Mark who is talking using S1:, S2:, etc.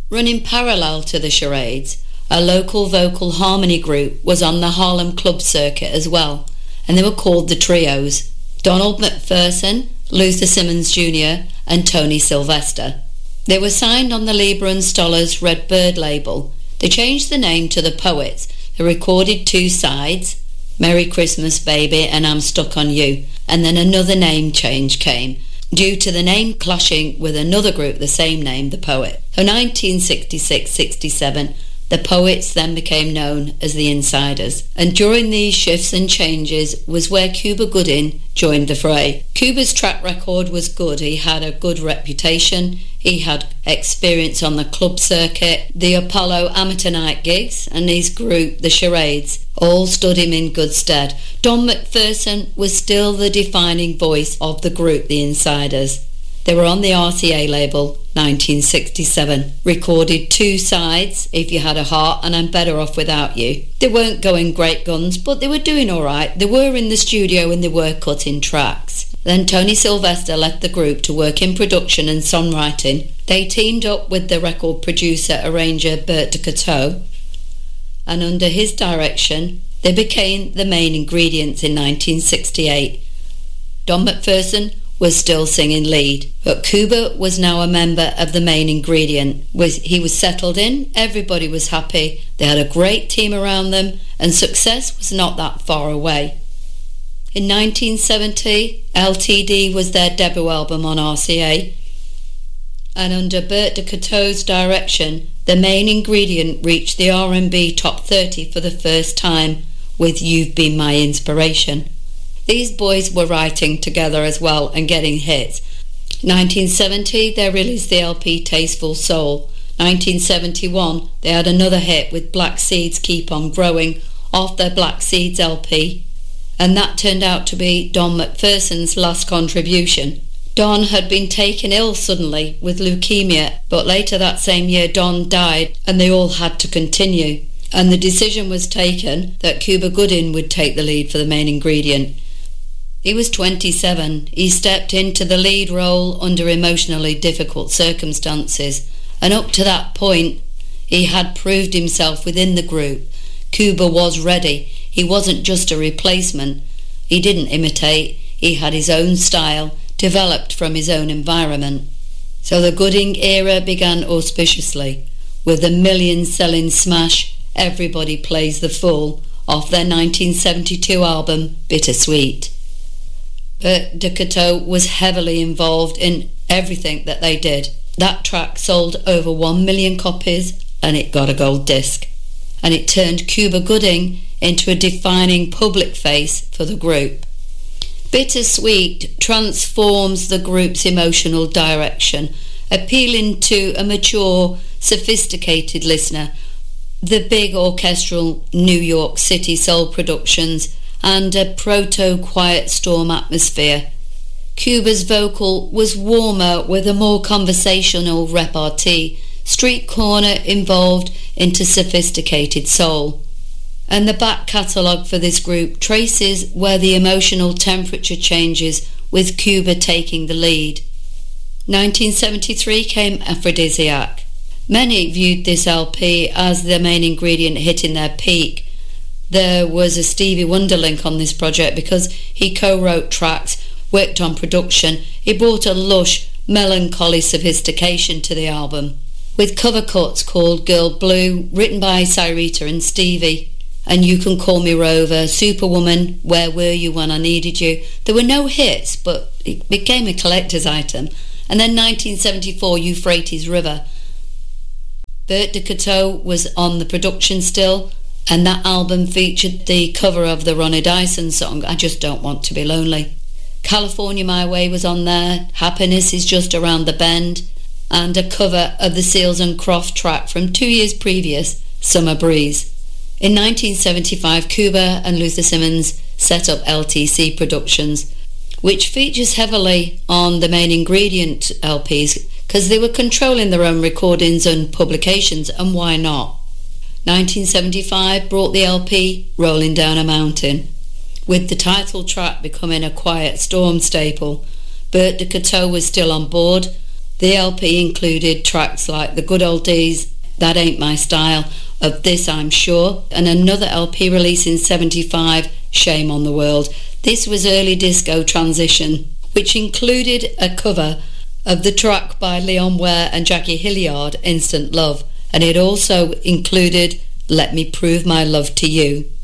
S1: Running parallel to the charades, a local vocal harmony group was on the Harlem club circuit as well, and they were called the Trios: Donald McPherson, Luther Simmons Jr. and Tony Sylvester. They were signed on the Leiber and Stoller's Red Bird label. They changed the name to the Poets. They recorded 2 sides, Merry Christmas Baby and I'm Stuck on You, and then another name change came, due to the name clashing with another group the same name, the Poet. So 1966-67, the Poets then became known as the Insiders, and during these shifts and changes was where Cuba Gooding joined the fray. Cuba's track record was good. He had a good reputation, he had experience on the club circuit, the Apollo amateur night gigs, and his group, the Charades, all stood him in good stead. Don McPherson was still the defining voice of the group, the Insiders. They were on the RCA label, 1967. Recorded 2 sides, If You Had a Heart and I'm Better Off Without You. They weren't going great guns, but they were doing alright. They were in the studio and they were cutting tracks. Then Tony Sylvester left the group to work in production and songwriting. They teamed up with the record producer arranger Bert DeCoteau, and under his direction they became the Main Ingredients in 1968. Don McPherson was still singing lead, but Cuba was now a member of the Main Ingredient. He was settled in, everybody was happy, they had a great team around them, and success was not that far away. In 1970, LTD was their debut album on RCA, and under Bert DeCoteau's direction, the Main Ingredient reached the R&B Top 30 for the first time with You've Been My Inspiration. These boys were writing together as well and getting hits. 1970, they released the LP Tasteful Soul. 1971, they had another hit with Black Seeds Keep On Growing off their Black Seeds LP, and that turned out to be Don McPherson's last contribution. Don had been taken ill suddenly with leukemia, but later that same year Don died and they all had to continue, and the decision was taken that Cuba Gooding would take the lead for the Main Ingredient. He was 27. He stepped into the lead role under emotionally difficult circumstances, and up to that point he had proved himself within the group. Cuba was ready. He wasn't just a replacement. He didn't imitate. He had his own style, developed from his own environment. So the Gooding era began auspiciously with the million-selling smash Everybody Plays the Fool off their 1972 album Bittersweet. Bert DeCoteau was heavily involved in everything that they did. That track sold over 1 million copies and it got a gold disc. And it turned Cuba Gooding into a defining public face for the group. Bittersweet transforms the group's emotional direction, appealing to a mature, sophisticated listener. The big orchestral New York City soul productions and a proto-Quiet Storm atmosphere. Cuba's vocal was warmer with a more conversational repartee, street corner involved into sophisticated soul. And the back catalogue for this group traces where the emotional temperature changes with Cuba taking the lead. 1973 came Aphrodisiac. Many viewed this LP as the Main Ingredient hitting their peak. There was a Stevie Wonder link on this project because he co-wrote tracks, worked on production. He brought a lush, melancholy sophistication to the album, with cover cuts called Girl Blue, written by Cyrita and Stevie, and You Can Call Me Rover, Superwoman, Where Were You When I Needed You. There were no hits, but it became a collector's item. And then 1974, Euphrates River. Bert DeCoteau was on the production still, and that album featured the cover of the Ronnie Dyson song, I Just Don't Want to Be Lonely. California My Way was on there, Happiness Is Just Around the Bend, and a cover of the Seals and Croft track from 2 years previous, Summer Breeze. In 1975, Cuba and Luther Simmons set up LTC Productions, which features heavily on the Main Ingredient LPs because they were controlling their own recordings and publications, and why not? 1975 brought the LP Rolling Down a Mountain, with the title track becoming a Quiet Storm staple. Bert DeCoteau was still on board, The LP included tracks like The Good Old Days, That Ain't My Style, Of This I'm Sure, and another LP release in 75, Shame on the World. This was early disco transition, which included a cover of the track by Leon Ware and Jackie Hilliard, Instant Love, and it also included Let Me Prove My Love to You.